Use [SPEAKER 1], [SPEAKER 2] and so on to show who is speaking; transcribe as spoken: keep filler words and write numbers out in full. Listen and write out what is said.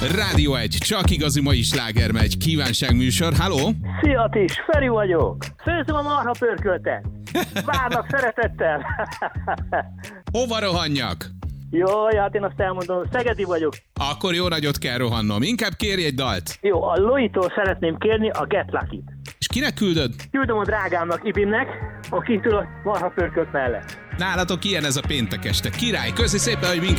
[SPEAKER 1] Rádió egy, csak igazi mai sláger megy, kívánságműsor, halló?
[SPEAKER 2] Szia Tis, Feri vagyok. Főzöm a marha pörköltet. Várnak szeretettel.
[SPEAKER 1] Hova rohanjak?
[SPEAKER 2] Jaj, hát én azt elmondom, Szegedi vagyok.
[SPEAKER 1] Akkor jó nagyot kell rohannom, inkább kérj egy dalt.
[SPEAKER 2] Jó, a Loitól szeretném kérni a Get Lucky-t.
[SPEAKER 1] És kinek küldöd?
[SPEAKER 2] Küldöm a drágámnak, Ibinnek, aki ül a marha pörkölt mellett.
[SPEAKER 1] Nálatok ilyen ez a péntek este. Király, köszi szépen, hogy minket